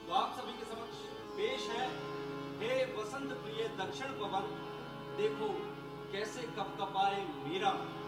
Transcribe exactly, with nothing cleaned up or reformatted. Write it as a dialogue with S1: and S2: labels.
S1: तो आप सभी के समक्ष पेश है हे वसंत प्रिय दक्षिण पवन, देखो कैसे कपकपाए मेरा मन।